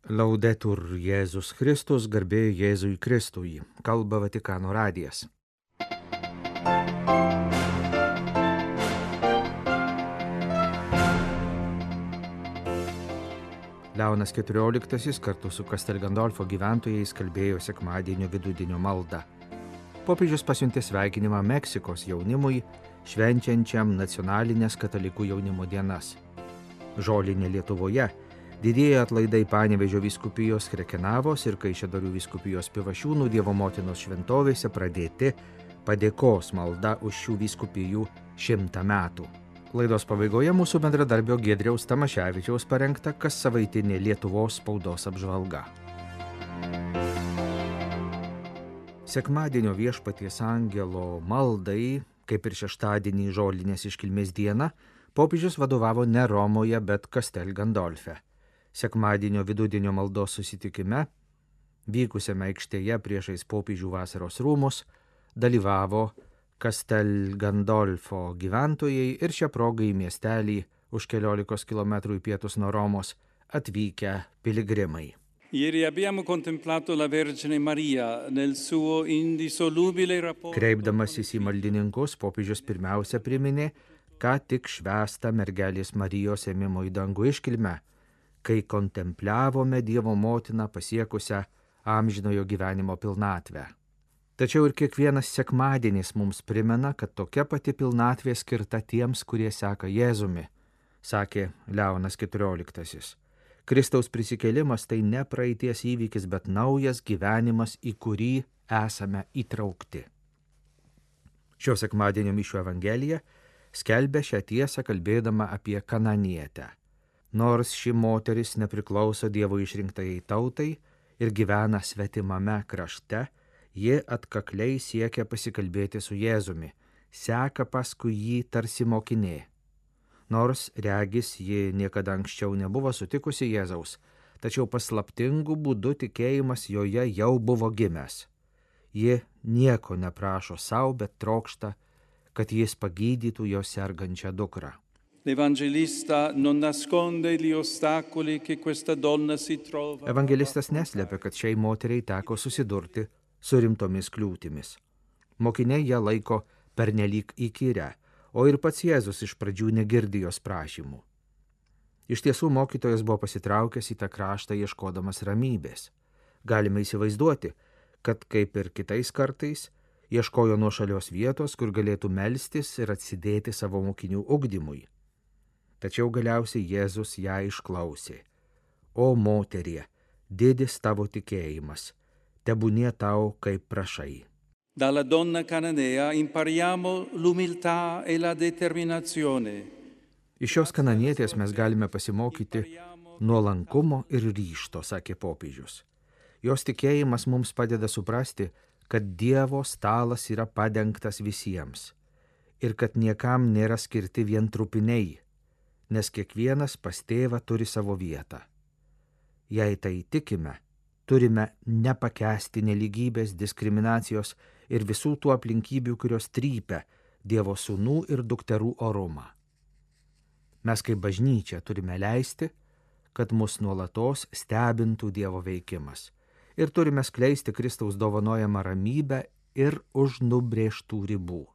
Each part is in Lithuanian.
Laudetur Jėzus Kristus, garbė Jėzui Kristui, kalba Vatikano radijas. Leonas XIV kartu su Castel Gandolfo gyventojais kalbėjo sekmadienio vidudienio maldą. Popiežius pasiuntė sveikinimą Meksikos jaunimui, švenčiančiam nacionalinės katalikų jaunimo dienas. Žolinė Lietuvoje didieji atlaidai Panevėžio vyskupijos Krekenavos ir Kaišiadorių vyskupijos Pivašiūnų Dievo motinos šventovėse pradėti padėkos malda už šių vyskupijų 100 metų. Laidos pabaigoje mūsų bendradarbio Giedriaus Tamaševičiaus parengta kassavaitinė Lietuvos spaudos apžvalga. Sekmadienio Viešpaties angelo maldai, kaip ir šeštadienį žolinės iškilmės dieną, popiežius vadovavo ne Romoje, bet Castel Gandolfe. Sekmadienio vidudienio maldos susitikime, vykusiame aikštėje priešais popiežių vasaros rūmus, dalyvavo Castel Gandolfo gyventojai ir šią progą į miestelį už 14 km į pietus nuo Romos atvykę piligrimai. Ieri abbiamo contemplato la Vergine Maria nel suo indissolubile rapporto. Kreipdamasis į maldininkus, popiežius pirmiausia priminė, ką tik švęstą mergelės Marijos ėmimo į dangų iškilmę, kai kontempliavome Dievo motiną pasiekusią amžinojo gyvenimo pilnatvę. Tačiau ir kiekvienas sekmadienis mums primena, kad tokia pati pilnatvė skirta tiems, kurie seka Jėzumi, sakė Leonas XIV. Kristaus prisikėlimas tai ne praeities įvykis, bet naujas gyvenimas, į kurį esame įtraukti. Šio sekmadienio mišių evangelija skelbia šią tiesą kalbėdama apie Kananietę. Nors ši moteris nepriklauso Dievo išrinktajai tautai ir gyvena svetimame krašte, ji atkakliai siekia pasikalbėti su Jėzumi, seka paskui jį tarsi mokinė. Nors regis ji niekada anksčiau nebuvo sutikusi Jėzaus, tačiau paslaptingu būdu tikėjimas joje jau buvo gimęs. Ji nieko neprašo savo, bet trokšta, kad jis pagydytų jos sergančią dukrą. L'Evangelista non nasconde gli ostacoli che questa donna si trova. Evangelistas neslėpia, kad šiai moteriai teko susidurti su rimtomis kliūtimis. Mokiniai ją laiko pernelyg įkyrę, o ir pats Jėzus iš pradžių negirdi jos prašymų. Iš tiesų mokytojas buvo pasitraukęs į tą kraštą ieškodamas ramybės. Galime įsivaizduoti, kad kaip ir kitais kartais ieškojo nuošalios vietos, kur galėtų melstis ir atsidėti savo mokinių ugdymui. Tačiau galiausiai Jėzus ją išklausė. O moterie, didis tavo tikėjimas, tebūnie tau kaip prašai. Dalla donna cananea impariamo l'umiltà e la determinazione. Iš šios kananietės mes galime pasimokyti nuolankumo ir ryžto, sakė popiežius. Jos tikėjimas mums padeda suprasti, kad Dievo stalas yra padengtas visiems ir kad niekam nėra skirti vien trupiniai, nes kiekvienas pas tėvą turi savo vietą. Jei tai tikime, turime nepakęsti nelygybės, diskriminacijos ir visų tų aplinkybių, kurios trypia Dievo sūnų ir dukterų orumą. Mes kaip bažnyčia turime leisti, kad mus nuolatos stebintų Dievo veikimas ir turime skleisti Kristaus dovanojamą ramybę ir už nubrėžtų ribų.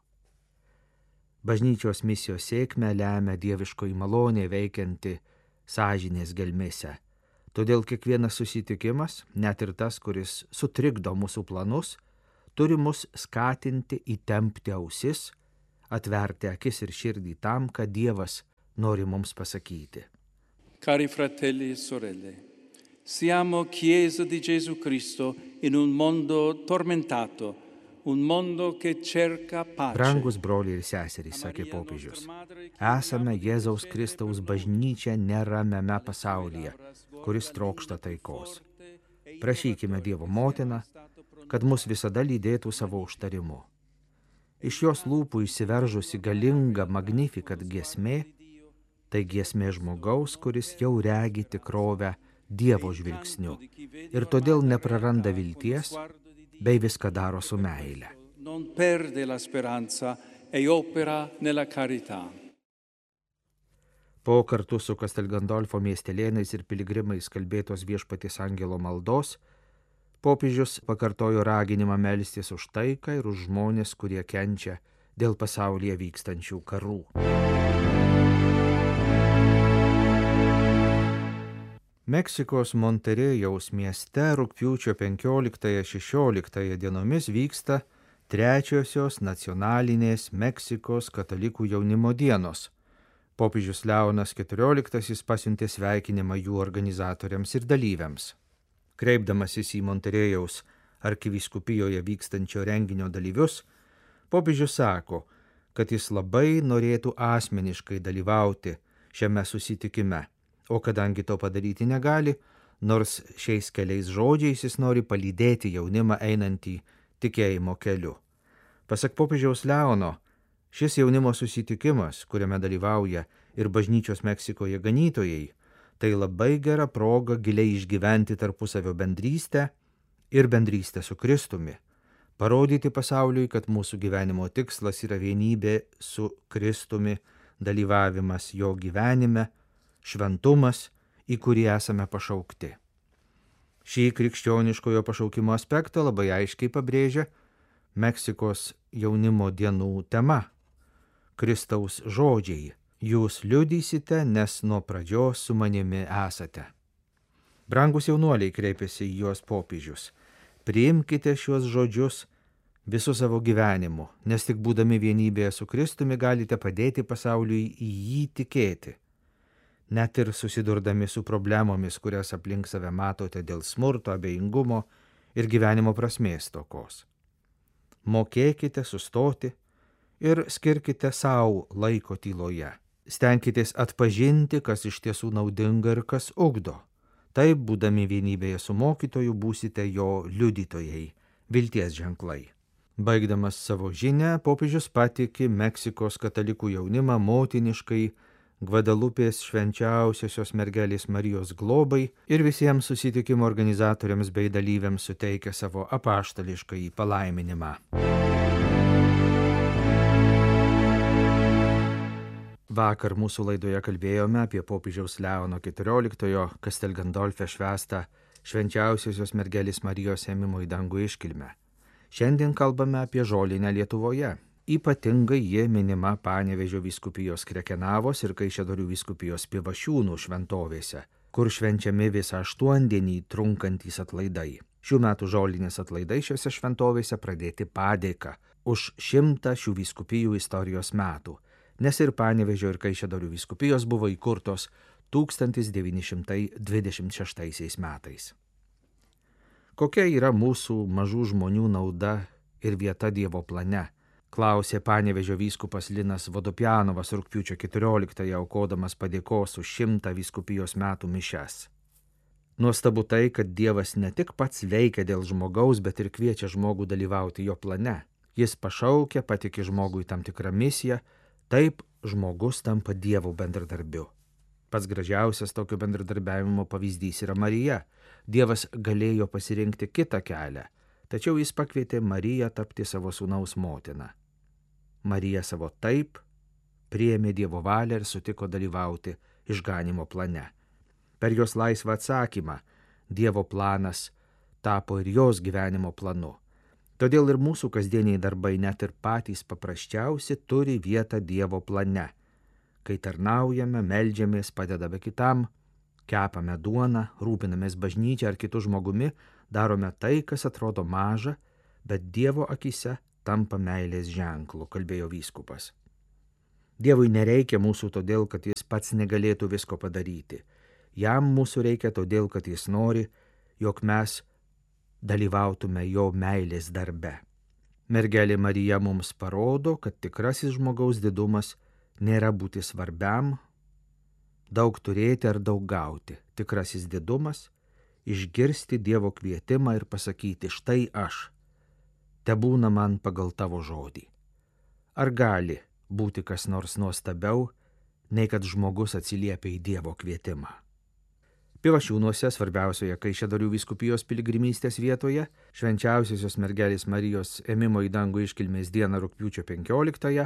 Bažnyčios misijos sėkmę lemia dieviškoji malonė veikianti sąžinės gelmėse. Todėl kiekvienas susitikimas, net ir tas, kuris sutrikdo mūsų planus, turi mus skatinti įtempti ausis, atverti akis ir širdį tam, ką Dievas nori mums pasakyti. Cari fratelli e sorelle, siamo Chiesa di Gesù Cristo in un mondo tormentato, un mondo che cerca pace. Brangus broliai ir seserys, sakė popiežius, esame Jėzaus Kristaus bažnyčia neramiame pasaulyje, kuris trokšta taikos. Prašykime Dievo motiną, kad mus visada lydėtų savo užtarimu. Iš jos lūpų išsiveržusi galinga Magnificat giesmė, tai giesmė žmogaus, kuris jau regi tikrovę Dievo žvilgsniu ir todėl nepraranda vilties bei viską daro su meile. Non perde la speranza e opera nella carità. Po kartu su Kastelgandolfo miestelėnais ir piligrimais kalbėtos Viešpaties angelo maldos, popiežius pakartojo raginimą melstis už taiką ir už žmonės, kurie kenčia dėl pasaulyje vykstančių karų. Meksikos Monterėjaus mieste rugpjūčio 15-16 dienomis vyksta trečiosios nacionalinės Meksikos katalikų jaunimo dienos. Popiežius Leonas XIV pasiuntė sveikinimą jų organizatoriams ir dalyviams. Kreipdamasis į Monterėjaus arkivyskupijoje vykstančio renginio dalyvius, popiežius sako, kad jis labai norėtų asmeniškai dalyvauti šiame susitikime, o kadangi to padaryti negali, nors šiais keliais žodžiais jis nori palydėti jaunimą einantį tikėjimo keliu. Pasak popiežiaus Leono, šis jaunimo susitikimas, kuriame dalyvauja ir bažnyčios Meksikoje ganytojai, tai labai gera proga giliai išgyventi tarpusavio bendrystę ir bendrystę su Kristumi, parodyti pasauliui, kad mūsų gyvenimo tikslas yra vienybė su Kristumi, dalyvavimas jo gyvenime, šventumas, į kurį esame pašaukti. Šį krikščioniškojo pašaukimo aspektą labai aiškiai pabrėžia Meksikos jaunimo dienų tema – Kristaus žodžiai: jūs liudysite, nes nuo pradžios su manimi esate. Brangus jaunuoliai, kreipėsi į juos popiežius, priimkite šiuos žodžius visu savo gyvenimu, nes tik būdami vienybėje su Kristumi galite padėti pasauliui į jį tikėti. Net ir susidurdami su problemomis, kurias aplink save matote dėl smurto, abejingumo ir gyvenimo prasmės stokos. Mokėkite sustoti ir skirkite savo laiko tyloje. Stenkitės atpažinti, kas iš tiesų naudinga ir kas ugdo. Taip, būdami vienybėje su mokytoju, būsite jo liudytojai, vilties ženklai. Baigdamas savo žinią, popiežius patiki Meksikos katalikų jaunimą motiniškai Gvadalupės švenčiausiosios mergelės Marijos globai ir visiems susitikimo organizatoriams bei dalyviams suteikia savo apaštališkąjį palaiminimą. Vakar mūsų laidoje kalbėjome apie popiežiaus Leono XIV Kastelgandolfe švęstą švenčiausiosios mergelės Marijos ėmimo į dangų iškilmę. Šiandien kalbame apie žolinę Lietuvoje. Ypatingai ji minima Panevėžio vyskupijos Krekenavos ir Kaišiadorių vyskupijos Pivašiūnų šventovėse, kur švenčiami visą 8-dienį trunkantys atlaidai. Šių metų žolinės atlaidai šiose šventovėse pradėti padėka už 100 šių vyskupijų istorijos metų, nes ir Panevėžio ir Kaišiadorių vyskupijos buvo įkurtos 1926 metais. Kokia yra mūsų mažų žmonių nauda ir vieta Dievo plane? Klausė Panevėžio vyskupas Linas Vodopjanovas rugpjūčio 14-ąją aukodamas padėkos už 100 vyskupijos metų mišias. Nuostabu tai, kad Dievas ne tik pats veikia dėl žmogaus, bet ir kviečia žmogų dalyvauti jo plane. Jis pašaukia, patiki žmogui tam tikrą misiją, taip žmogus tampa Dievo bendradarbiu. Pats gražiausias tokio bendradarbiavimo pavyzdys yra Marija. Dievas galėjo pasirinkti kitą kelią, tačiau jis pakvietė Mariją tapti savo sūnaus motina. Marija savo taip priėmė Dievo valią ir sutiko dalyvauti išganymo plane. Per jos laisvą atsakymą Dievo planas tapo ir jos gyvenimo planu. Todėl ir mūsų kasdieniai darbai, net ir patys paprasčiausi, turi vietą Dievo plane. Kai tarnaujame, meldžiamės, padedame kitam, kepame duoną, rūpinamės bažnyčia ar kitų žmogumi, darome tai, kas atrodo maža, bet Dievo akyse tampa meilės ženklu, kalbėjo vyskupas. Dievui nereikia mūsų todėl, kad jis pats negalėtų visko padaryti. Jam mūsų reikia todėl, kad jis nori, jog mes dalyvautume jo meilės darbe. Mergelė Marija mums parodo, kad tikrasis žmogaus didumas nėra būti svarbiam, daug turėti ar daug gauti. Tikrasis didumas – išgirsti Dievo kvietimą ir pasakyti, štai aš, tebūna man pagal tavo žodį. Ar gali būti kas nors nuostabiau, nei kad žmogus atsiliepia į Dievo kvietimą? Pivašiūnuose, svarbiausioje Kaišiadorių vyskupijos piligrimystės vietoje, švenčiausiosios mergelės Marijos ėmimo į dangų iškilmės dieną rugpjūčio 15-ąją,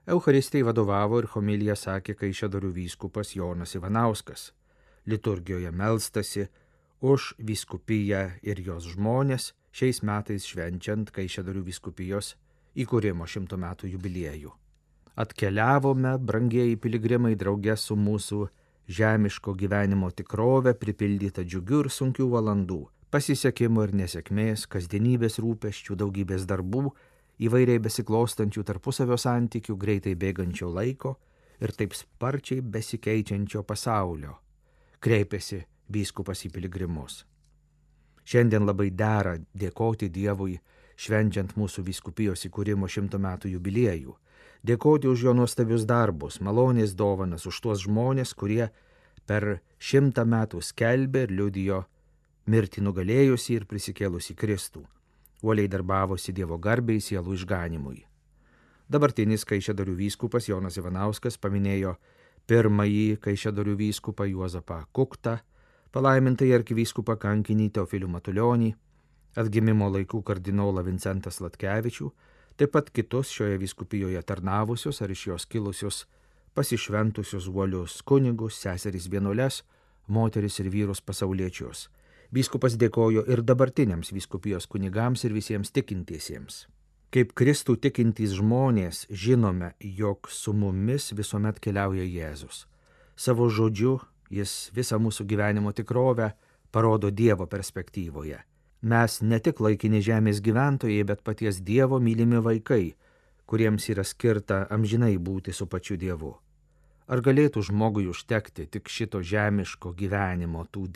Eucharistijai vadovavo ir homiliją sakė Kaišiadorių vyskupas Jonas Ivanauskas. Liturgijoje melstasi už vyskupiją ir jos žmonės, šiais metais švenčiant Kaišiadorių vyskupijos įkūrimo 100 metų jubiliejų. Atkeliavome, brangieji piligrimai, drauge su mūsų žemiško gyvenimo tikrove, pripildyta džiugių ir sunkių valandų, pasisekimo ir nesėkmės, kasdienybės rūpesčių, daugybės darbų, įvairiai besiklostančių tarpusavio santykių, greitai bėgančio laiko ir taip sparčiai besikeičiančio pasaulio, kreipėsi vyskupas į piligrimus. Šiandien labai dera dėkoti Dievui, švenčiant mūsų vyskupijos įkūrimo 100 metų jubiliejų, dėkoti už jo nuostabius darbus, malonės dovanas, už tuos žmonės, kurie per 100 metų skelbė ir liudijo mirtį nugalėjusi ir prisikėlusi Kristų, uoliai darbavosi Dievo garbei sielų išganimui. Dabartinis Kaišiadorių vyskupas Jonas Ivanauskas paminėjo pirmąjį Kaišiadorių vyskupą Juozapą Kuktą, palaimintąjį arkivyskupą kankinį Teofilių Matulionį, atgimimo laikų kardinolą Vincentą Sladkevičių, taip pat kitus šioje vyskupijoje tarnavusius ar iš jos kilusius pasišventusius uolius kunigus, seseris vienuoles, moteris ir vyrus pasauliečius. Vyskupas dėkojo ir dabartiniams vyskupijos kunigams ir visiems tikintiesiems. Kaip Kristų tikintys žmonės žinome, jog su mumis visuomet keliauja Jėzus. Savo žodžiu jis visą mūsų gyvenimo tikrovę parodo Dievo perspektyvoje. Mes ne tik laikini žemės gyventojai, bet paties Dievo mylimi vaikai, kuriems yra skirta amžinai būti su pačiu Dievu. Ar galėtų žmogui užtekti tik šito žemiško gyvenimo, tų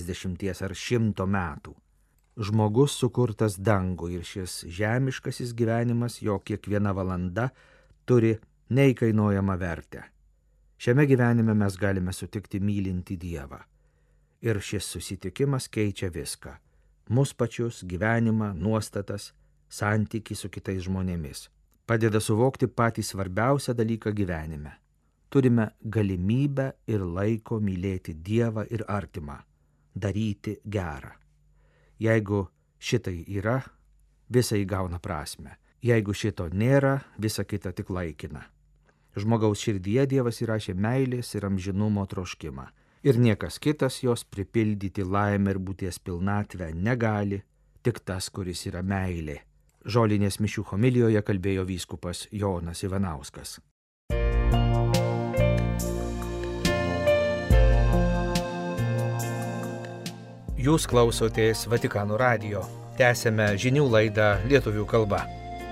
90 ar 100 metų? Žmogus sukurtas dangui ir šis žemiškasis gyvenimas, jo kiekviena valanda turi neįkainojamą vertę. Šiame gyvenime mes galime sutikti mylintį Dievą. Ir šis susitikimas keičia viską. Mus pačius, gyvenimą, nuostatas, santykį su kitais žmonėmis. Padeda suvokti patį svarbiausią dalyką gyvenime. Turime galimybę ir laiko mylėti Dievą ir artimą, daryti gerą. Jeigu šitai yra, visa įgauna prasme. Jeigu šito nėra, visa kita tik laikina. Žmogaus širdyje Dievas įrašė meilės ir amžinumo troškimą. Ir niekas kitas jos pripildyti laimę ir būties pilnatvę negali, tik tas, kuris yra meilė. Žolinės mišių homilijoje kalbėjo vyskupas Jonas Ivanauskas. Jūs klausotės Vatikano radijo. Tęsėme žinių laidą lietuvių kalba.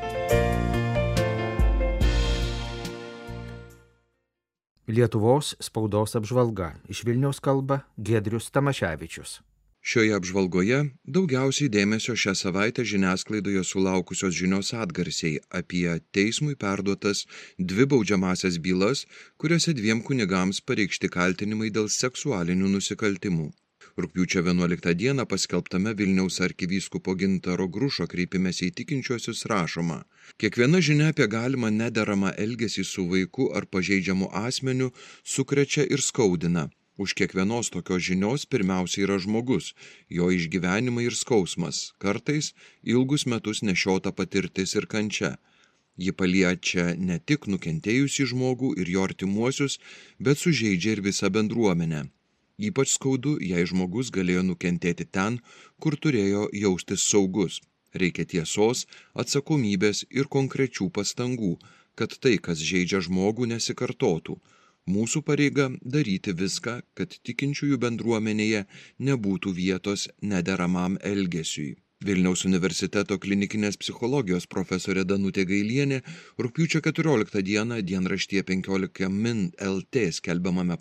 Lietuvos spaudos apžvalga. Iš Vilniaus kalba Giedrius Tamaševičius. Šioje apžvalgoje daugiausiai dėmesio šią savaitę žiniasklaidoje sulaukusios žinios atgarsiai apie teismui perduotas 2 baudžiamąsias bylas, kuriuose 2 kunigams pareikšti kaltinimai dėl seksualinių nusikaltimų. Rugpjūčio 11 dieną paskelbtame Vilniaus arkivyskupo Gintaro Grušo kreipimesi į tikinčiuosius rašoma: kiekviena žinia apie galimą nederamą elgesį su vaiku ar pažeidžiamu asmeniu sukrečia ir skaudina. Už kiekvienos tokios žinios pirmiausia yra žmogus, jo išgyvenimai ir skausmas, kartais ilgus metus nešiota patirtis ir kančia. Ji paliečia ne tik nukentėjusį žmogų ir jo artimuosius, bet sužeidžia ir visą bendruomenę. Ypač skaudu, jei žmogus galėjo nukentėti ten, kur turėjo jaustis saugus. Reikia tiesos, atsakomybės ir konkrečių pastangų, kad tai, kas žeidžia žmogų, nesikartotų. Mūsų pareiga daryti viską, kad tikinčiųjų bendruomenėje nebūtų vietos nederamam elgesiui. Vilniaus universiteto klinikinės psichologijos profesorė Danutė Gailienė rugpjūčio 14 dieną dienraštyje 15 min LT skelbiamame